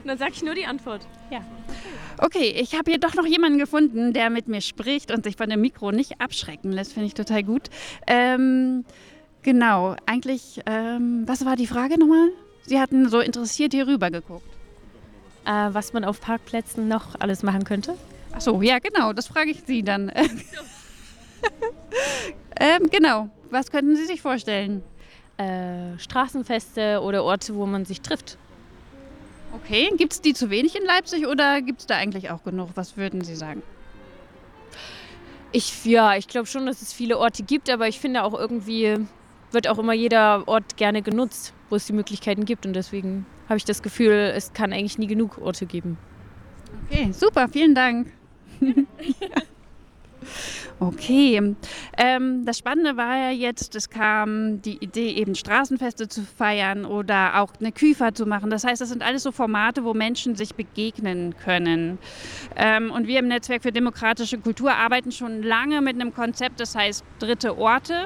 dann sage ich nur die Antwort. Ja. Okay, ich habe hier doch noch jemanden gefunden, der mit mir spricht und sich von dem Mikro nicht abschrecken lässt. Finde ich total gut. Genau, eigentlich, was war die Frage nochmal? Sie hatten so interessiert hier rüber geguckt. Was man auf Parkplätzen noch alles machen könnte? Ach so, ja genau, das frage ich Sie dann. Genau, was könnten Sie sich vorstellen? Straßenfeste oder Orte, wo man sich trifft. Okay, gibt es die zu wenig in Leipzig oder gibt es da eigentlich auch genug? Was würden Sie sagen? Ich glaube schon, dass es viele Orte gibt, aber ich finde auch irgendwie wird auch immer jeder Ort gerne genutzt, wo es die Möglichkeiten gibt. Und deswegen habe ich das Gefühl, es kann eigentlich nie genug Orte geben. Okay, super, vielen Dank. Okay, das Spannende war ja jetzt, es kam die Idee, eben Straßenfeste zu feiern oder auch eine Küfer zu machen. Das heißt, das sind alles so Formate, wo Menschen sich begegnen können. Und wir im Netzwerk für demokratische Kultur arbeiten schon lange mit einem Konzept, das heißt Dritte Orte.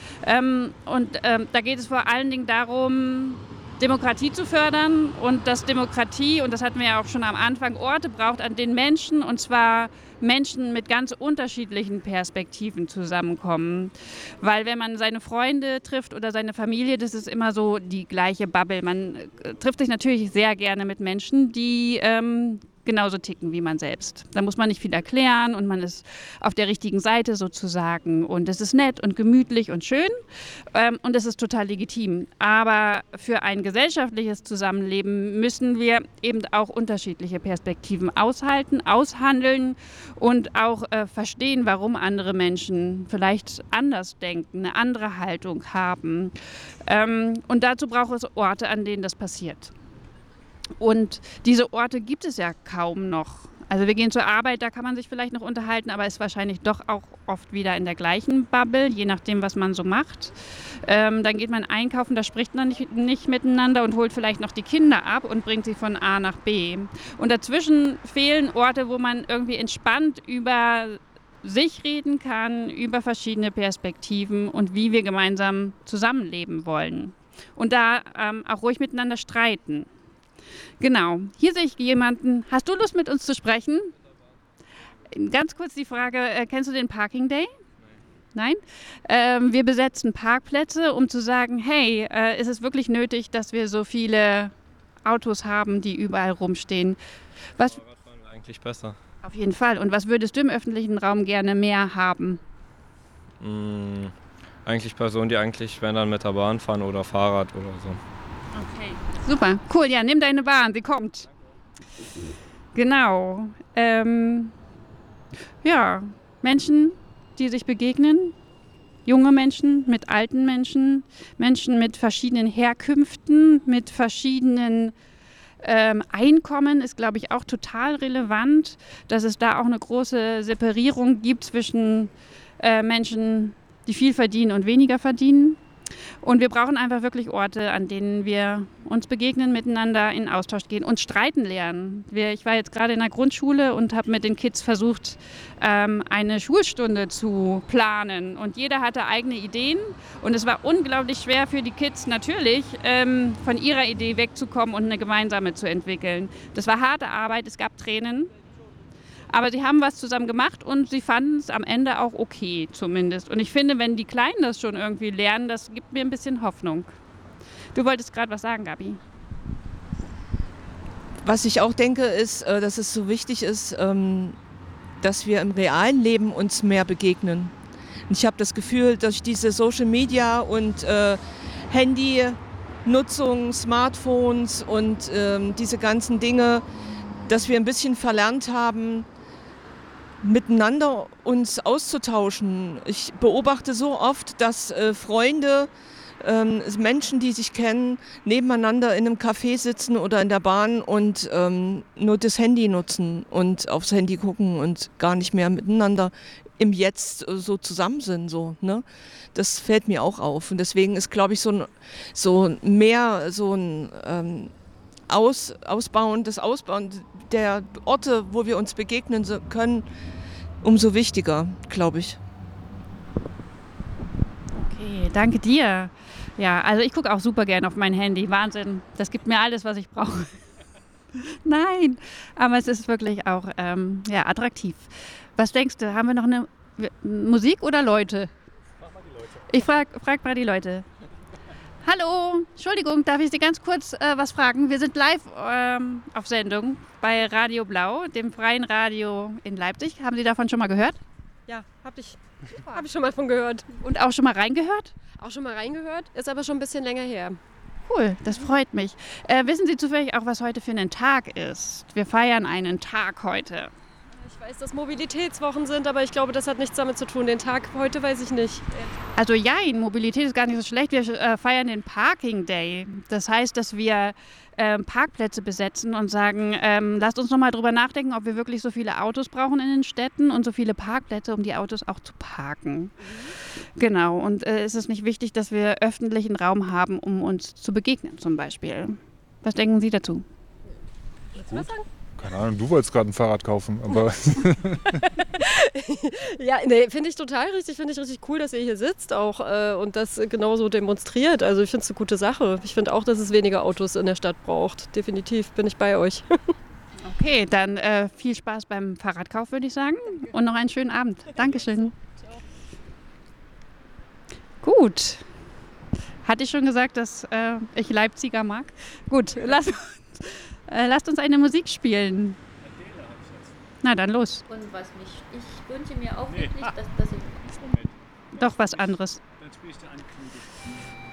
Da geht es vor allen Dingen darum, Demokratie zu fördern und dass Demokratie, und das hatten wir ja auch schon am Anfang, Orte braucht, an denen Menschen, und zwar Menschen mit ganz unterschiedlichen Perspektiven zusammenkommen. Weil wenn man seine Freunde trifft oder seine Familie, das ist immer so die gleiche Bubble. Man trifft sich natürlich sehr gerne mit Menschen, die genauso ticken wie man selbst. Da muss man nicht viel erklären und man ist auf der richtigen Seite sozusagen. Und es ist nett und gemütlich und schön und es ist total legitim. Aber für ein gesellschaftliches Zusammenleben müssen wir eben auch unterschiedliche Perspektiven aushalten, aushandeln und auch verstehen, warum andere Menschen vielleicht anders denken, eine andere Haltung haben. Und dazu braucht es Orte, an denen das passiert. Und diese Orte gibt es ja kaum noch. Also wir gehen zur Arbeit, da kann man sich vielleicht noch unterhalten, aber ist wahrscheinlich doch auch oft wieder in der gleichen Bubble, je nachdem, was man so macht. Dann geht man einkaufen, da spricht man nicht miteinander und holt vielleicht noch die Kinder ab und bringt sie von A nach B. Und dazwischen fehlen Orte, wo man irgendwie entspannt über sich reden kann, über verschiedene Perspektiven und wie wir gemeinsam zusammenleben wollen. Und da auch ruhig miteinander streiten. Genau, hier sehe ich jemanden. Hast du Lust, mit uns zu sprechen? Ganz kurz die Frage, kennst du den Parking Day? Nein? Wir besetzen Parkplätze, um zu sagen, hey, ist es wirklich nötig, dass wir so viele Autos haben, die überall rumstehen? Fahrradfahren wäre eigentlich besser. Auf jeden Fall. Und was würdest du im öffentlichen Raum gerne mehr haben? Eigentlich Personen, die eigentlich, wenn dann mit der Bahn fahren oder Fahrrad oder so. Okay. Super, cool. Ja, nimm deine Bahn, sie kommt. Genau. Ja, Menschen, die sich begegnen. Junge Menschen mit alten Menschen. Menschen mit verschiedenen Herkünften, mit verschiedenen Einkommen ist, glaube ich, auch total relevant, dass es da auch eine große Separierung gibt zwischen Menschen, die viel verdienen und weniger verdienen. Und wir brauchen einfach wirklich Orte, an denen wir uns begegnen, miteinander in Austausch gehen und streiten lernen. Ich war jetzt gerade in der Grundschule und habe mit den Kids versucht, eine Schulstunde zu planen. Und jeder hatte eigene Ideen. Und es war unglaublich schwer für die Kids natürlich, von ihrer Idee wegzukommen und eine gemeinsame zu entwickeln. Das war harte Arbeit, es gab Tränen. Aber sie haben was zusammen gemacht und sie fanden es am Ende auch okay zumindest. Und ich finde, wenn die Kleinen das schon irgendwie lernen, das gibt mir ein bisschen Hoffnung. Du wolltest gerade was sagen, Gabi. Was ich auch denke, ist, dass es so wichtig ist, dass wir im realen Leben uns mehr begegnen. Und ich habe das Gefühl, durch diese Social Media und Handynutzung, Smartphones und diese ganzen Dinge, dass wir ein bisschen verlernt haben, miteinander uns auszutauschen. Ich beobachte so oft, dass Freunde, Menschen, die sich kennen, nebeneinander in einem Café sitzen oder in der Bahn und nur das Handy nutzen und aufs Handy gucken und gar nicht mehr miteinander im Jetzt so zusammen sind. So, ne? Das fällt mir auch auf. Und deswegen ist, glaube ich, das Ausbauen der Orte, wo wir uns begegnen können, umso wichtiger, glaube ich. Okay, danke dir. Ja, also ich gucke auch super gerne auf mein Handy. Wahnsinn, das gibt mir alles, was ich brauche. Nein, aber es ist wirklich auch attraktiv. Was denkst du, haben wir noch eine Musik oder Leute? Frag mal die Leute. Ich frag mal die Leute. Hallo, Entschuldigung, darf ich Sie ganz kurz was fragen? Wir sind live auf Sendung bei Radio Blau, dem freien Radio in Leipzig. Haben Sie davon schon mal gehört? Ja, habe ich schon mal von gehört. Und auch schon mal reingehört? Auch schon mal reingehört, ist aber schon ein bisschen länger her. Cool, das freut mich. Wissen Sie zufällig auch, was heute für ein Tag ist? Wir feiern einen Tag heute. Ich weiß, dass Mobilitätswochen sind, aber ich glaube, das hat nichts damit zu tun. Den Tag heute weiß ich nicht. Also Mobilität ist gar nicht so schlecht. Wir feiern den Parking Day. Das heißt, dass wir Parkplätze besetzen und sagen, lasst uns noch mal drüber nachdenken, ob wir wirklich so viele Autos brauchen in den Städten und so viele Parkplätze, um die Autos auch zu parken. Genau, und ist es nicht wichtig, dass wir öffentlichen Raum haben, um uns zu begegnen zum Beispiel? Was denken Sie dazu? Willst du was sagen? Keine Ahnung, du wolltest gerade ein Fahrrad kaufen, aber... Ja, nee, finde ich total richtig. Finde ich richtig cool, dass ihr hier sitzt auch und das genauso demonstriert. Also ich finde es eine gute Sache. Ich finde auch, dass es weniger Autos in der Stadt braucht. Definitiv bin ich bei euch. Okay, dann viel Spaß beim Fahrradkauf, würde ich sagen. Und noch einen schönen Abend. Dankeschön. Gut. Hatte ich schon gesagt, dass ich Leipziger mag? Gut, lasst uns eine Musik spielen. Na dann los. Und was mich, ich wünsche mir auch wirklich, dass ich... Doch was anderes. Dann spiele ich dir eine Knete.